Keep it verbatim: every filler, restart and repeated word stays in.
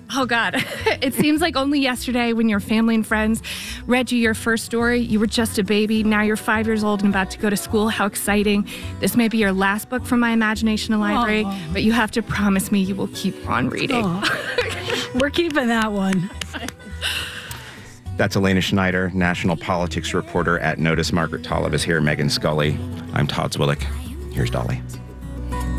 Oh, God. It seems like only yesterday when your family and friends read you your first story, you were just a baby. Now you're five years old and about to go to school. How exciting. This may be your last book from my Imagination Library, Aww. But you have to promise me you will keep on reading. We're keeping that one. That's Elena Schneider, national politics reporter at Notice. Margaret Tolliver is here. Megan Scully. I'm Todd Zwillich. Here's Dolly.